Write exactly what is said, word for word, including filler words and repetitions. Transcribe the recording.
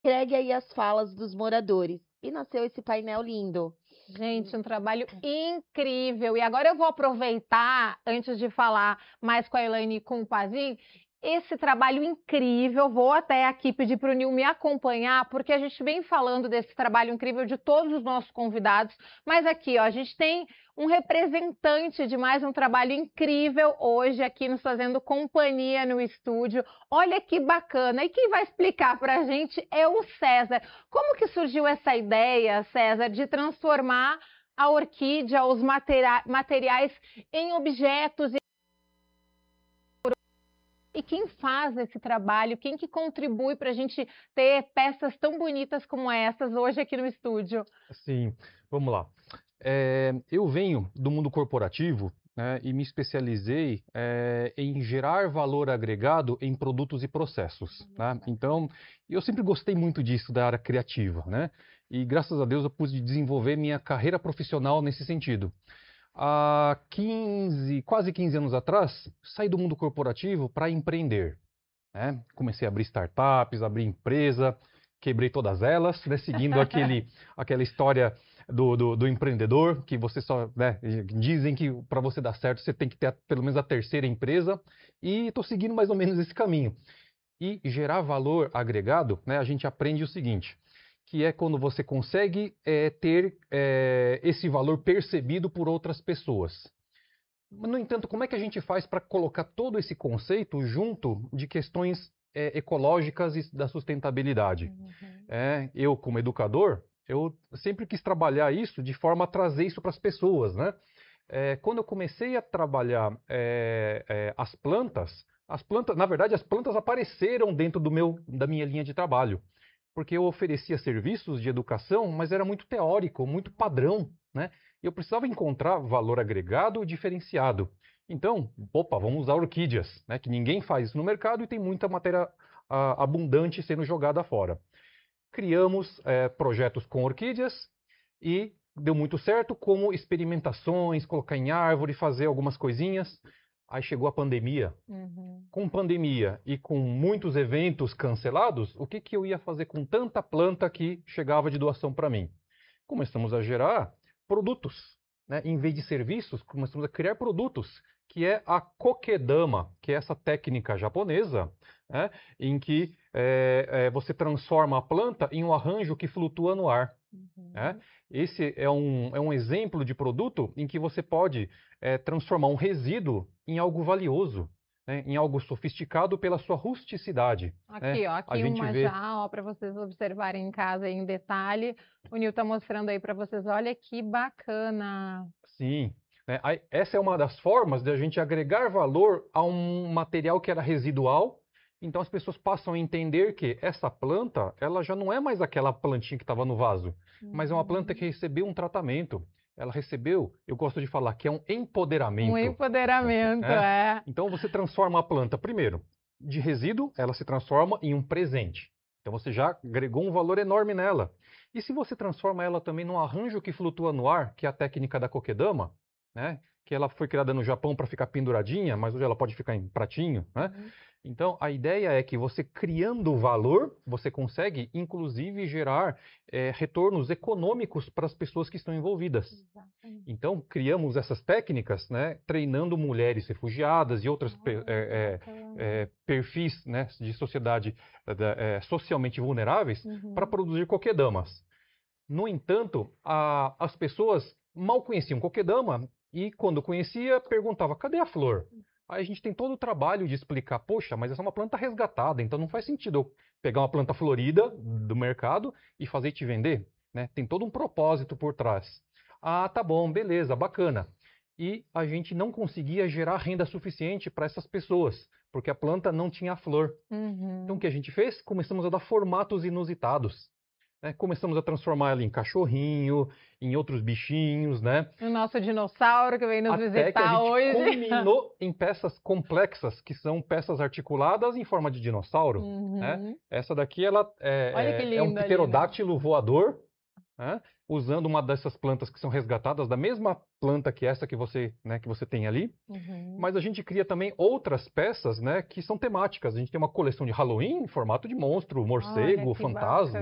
Entregue aí as falas dos moradores. E nasceu esse painel lindo. Gente, um trabalho incrível. E agora eu vou aproveitar, antes de falar mais com a Elaine e com o Pazin, esse trabalho incrível. Vou até aqui pedir para o Nil me acompanhar, porque a gente vem falando desse trabalho incrível de todos os nossos convidados. Mas aqui, ó, a gente tem um representante de mais um trabalho incrível hoje aqui nos fazendo companhia no estúdio. Olha que bacana. E quem vai explicar para a gente é o César. Como que surgiu essa ideia, César, de transformar a orquídea, os materia- materiais em objetos? E quem faz esse trabalho? Quem que contribui para a gente ter peças tão bonitas como essas hoje aqui no estúdio? Sim, vamos lá. É, eu venho do mundo corporativo, né, e me especializei é, em gerar valor agregado em produtos e processos, né? Então, eu sempre gostei muito disso, da área criativa, né? E graças a Deus eu pude desenvolver minha carreira profissional nesse sentido. Há quinze, quase quinze anos atrás, saí do mundo corporativo para empreender, né? Comecei a abrir startups, abrir empresa, quebrei todas elas, né? Seguindo aquele, aquela história do, do, do empreendedor, que você só, né? Dizem que para você dar certo você tem que ter a- pelo menos a terceira empresa, e estou seguindo mais ou menos esse caminho. E gerar valor agregado, né? A gente aprende o seguinte, que é quando você consegue eh, ter eh, esse valor percebido por outras pessoas. No entanto, como é que a gente faz para colocar todo esse conceito junto de questões eh, ecológicas e da sustentabilidade? É, eu, como educador, eu sempre quis trabalhar isso de forma a trazer isso para as pessoas, né? É, quando eu comecei a trabalhar é, é, as plantas, as plantas, na verdade, as plantas apareceram dentro do meu, da minha linha de trabalho, porque eu oferecia serviços de educação, mas era muito teórico, muito padrão, né? E eu precisava encontrar valor agregado diferenciado. Então, opa, vamos usar orquídeas, né? Que ninguém faz isso no mercado e tem muita matéria ah, abundante sendo jogada fora. Criamos eh, projetos com orquídeas e deu muito certo, como experimentações, colocar em árvore, fazer algumas coisinhas. Aí chegou a pandemia. Uhum. Com pandemia e com muitos eventos cancelados, o que, que eu ia fazer com tanta planta que chegava de doação para mim? Começamos a gerar produtos, né? Em vez de serviços, começamos a criar produtos, que é a kokedama, que é essa técnica japonesa, né? Em que é, é, você transforma a planta em um arranjo que flutua no ar. Né? Esse é um, é um exemplo de produto em que você pode é, transformar um resíduo em algo valioso, né? Em algo sofisticado pela sua rusticidade. Né? Aqui, ó, A aqui gente uma vê. já, ó, para vocês observarem em casa em detalhe. O Nil tá mostrando aí para vocês. Olha que bacana. Sim, né? Aí, essa é uma das formas de a gente agregar valor a um material que era residual. Então as pessoas passam a entender que essa planta, ela já não é mais aquela plantinha que estava no vaso, mas é uma planta que recebeu um tratamento. Ela recebeu, eu gosto de falar que é um Um empoderamento, empoderamento, né? é. Então você transforma a planta, primeiro, de resíduo, ela se transforma em um presente. Então você já agregou um valor enorme nela. E se você transforma ela também num arranjo que flutua no ar, que é a técnica da kokedama, né? Que ela foi criada no Japão para ficar penduradinha, mas hoje ela pode ficar em pratinho, né? Uhum. Então a ideia é que você criando valor, você consegue inclusive gerar eh, retornos econômicos para as pessoas que estão envolvidas. Exatamente. Então, criamos essas técnicas, né, treinando mulheres refugiadas e outros pe- Olha, é, que é, bacana. é, perfis, né, de sociedade é, da- é, socialmente vulneráveis Uhum. para produzir coquedamas. No entanto, a- as pessoas mal conheciam coquedama e, quando conhecia, perguntava: cadê a flor? Aí a gente tem todo o trabalho de explicar: poxa, mas essa é uma planta resgatada, então não faz sentido eu pegar uma planta florida do mercado e fazer e te vender, né? Tem todo um propósito por trás. Ah, tá bom, beleza, bacana. E a gente não conseguia gerar renda suficiente para essas pessoas, porque a planta não tinha flor. Então o Uhum. que a gente fez? Começamos a dar formatos inusitados, né? Começamos a transformar ela em cachorrinho, em outros bichinhos, né? O nosso dinossauro que vem nos Até que a visitar gente hoje. culminou em peças complexas, que são peças articuladas em forma de dinossauro, né? Uhum. Essa daqui ela Olha que é, é- é um lindo ali, né? pterodátilo voador, né, usando uma dessas plantas que são resgatadas da mesma planta que essa que você, né, que você tem ali. Uhum. Mas a gente cria também outras peças, né, que são temáticas. A gente tem uma coleção de Halloween em formato de monstro, morcego, Olha, que fantasma.